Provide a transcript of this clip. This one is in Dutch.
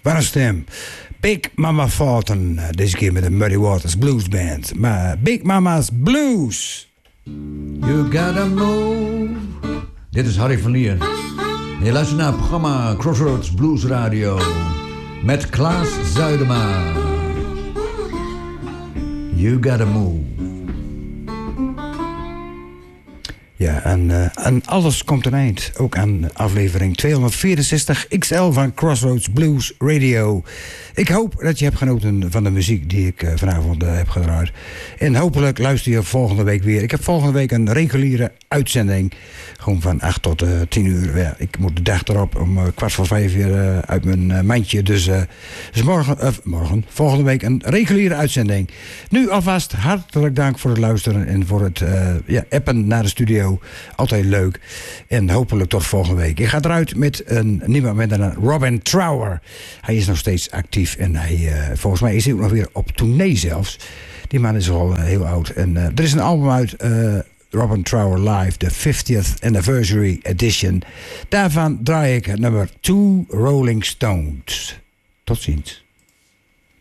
Wat een stem. Big Mama Thornton, deze keer met de Muddy Waters Blues Band. Maar Big Mama's Blues. You gotta move. Dit is Harry van Lier. Je luistert naar het programma Crossroads Blues Radio met Klaas Zuidema. You gotta move. Ja, en alles komt een eind. Ook aan aflevering 264 XL van Crossroads Blues Radio. Ik hoop dat je hebt genoten van de muziek die ik vanavond heb gedraaid. En hopelijk luister je volgende week weer. Ik heb volgende week een reguliere uitzending. Gewoon van 8 tot 10 uur. Ja, ik moet de dag erop om 4:15 weer uit mijn mandje. Dus volgende week een reguliere uitzending. Nu alvast hartelijk dank voor het luisteren en voor het appen naar de studio. Altijd leuk. En hopelijk tot volgende week. Ik ga eruit met een Robin Trower. Hij is nog steeds actief en hij, volgens mij is hij ook nog weer op tournee zelfs. Die man is al heel oud. En er is een album uit, Robin Trower Live, de 50th Anniversary Edition. Daarvan draai ik het nummer Two Rolling Stones. Tot ziens.